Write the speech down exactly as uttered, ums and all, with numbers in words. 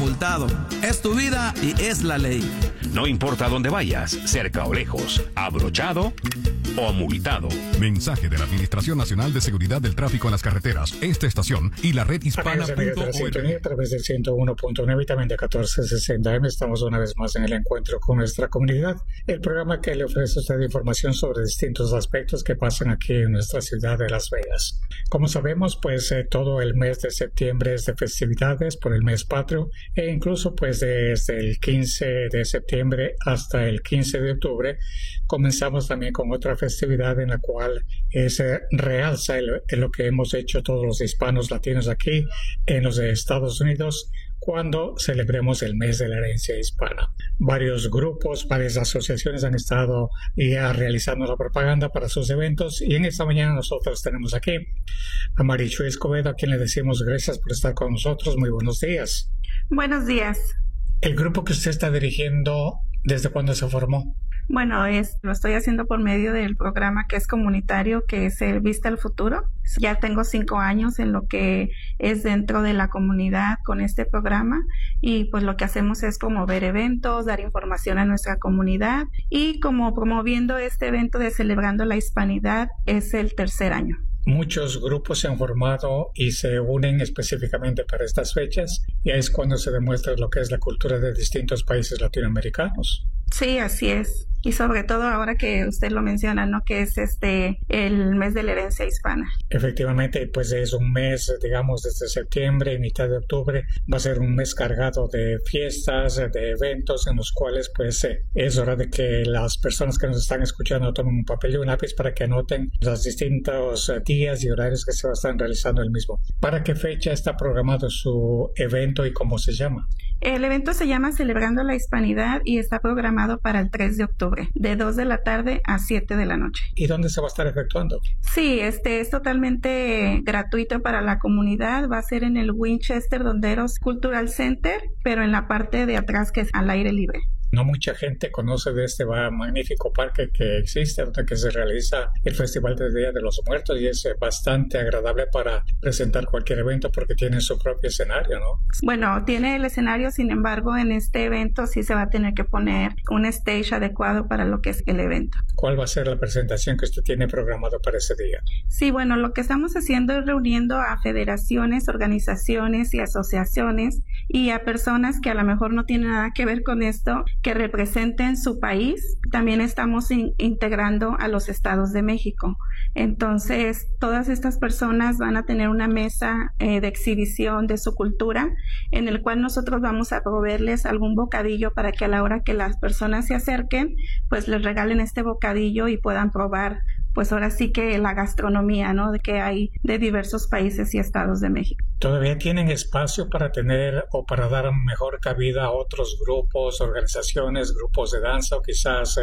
multado. Es tu vida y es la ley. No importa dónde vayas, cerca o lejos, abrochado o multado. Mensaje de la Administración Nacional de Seguridad del Tráfico en las Carreteras, esta estación y la red hispana. A través del ciento uno punto nueve y también de catorce sesenta eme estamos una vez más en el encuentro con nuestra comunidad, el programa que le ofrece a usted información sobre distintos aspectos que pasan aquí en nuestra ciudad de Las Vegas. Como sabemos, pues eh, todo el mes de septiembre es de festividades por el mes patrio e incluso pues desde el quince de septiembre hasta el quince de octubre comenzamos también con otra festividad en la cual eh, se realza el, el lo que hemos hecho todos los hispanos latinos aquí en los Estados Unidos cuando celebremos el mes de la herencia hispana. Varios grupos, varias asociaciones han estado ya realizando la propaganda para sus eventos y en esta mañana nosotros tenemos aquí a Marichu Escobedo, a quien le decimos gracias por estar con nosotros. Muy buenos días. Buenos días. El grupo que usted está dirigiendo, ¿desde cuándo se formó? Bueno, es, lo estoy haciendo por medio del programa que es comunitario, que es el Vista al Futuro. Ya tengo cinco años en lo que es dentro de la comunidad con este programa y pues lo que hacemos es promover eventos, dar información a nuestra comunidad y como promoviendo este evento de Celebrando la Hispanidad es el tercer año. Muchos grupos se han formado y se unen específicamente para estas fechas y es cuando se demuestra lo que es la cultura de distintos países latinoamericanos. Sí, así es. Y sobre todo ahora que usted lo menciona, ¿no? Que es este el mes de la herencia hispana. Efectivamente, pues es un mes, digamos, desde septiembre y mitad de octubre. Va a ser un mes cargado de fiestas, de eventos en los cuales pues eh, es hora de que las personas que nos están escuchando tomen un papel y un lápiz para que anoten los distintos días y horarios que se están realizando el mismo. ¿Para qué fecha está programado su evento y cómo se llama? El evento se llama Celebrando la Hispanidad y está programado para el tres de octubre, de dos de la tarde a siete de la noche. ¿Y dónde se va a estar efectuando? Sí, este es totalmente gratuito para la comunidad. Va a ser en el Winchester Donderos Cultural Center, pero en la parte de atrás que es al aire libre. No mucha gente conoce de este magnífico parque que existe, donde que se realiza el Festival del Día de los Muertos y es bastante agradable para presentar cualquier evento porque tiene su propio escenario, ¿no? Bueno, tiene el escenario, sin embargo, en este evento sí se va a tener que poner un stage adecuado para lo que es el evento. ¿Cuál va a ser la presentación que usted tiene programado para ese día? Sí, bueno, lo que estamos haciendo es reuniendo a federaciones, organizaciones y asociaciones y a personas que a lo mejor no tienen nada que ver con esto, que representen su país. También estamos in- integrando a los estados de México. Entonces, todas estas personas van a tener una mesa eh, de exhibición de su cultura, en el cual nosotros vamos a proveerles algún bocadillo para que a la hora que las personas se acerquen, pues les regalen este bocadillo y puedan probar, pues ahora sí que la gastronomía, ¿no? De que hay de diversos países y estados de México. ¿Todavía tienen espacio para tener o para dar mejor cabida a otros grupos, organizaciones, grupos de danza o quizás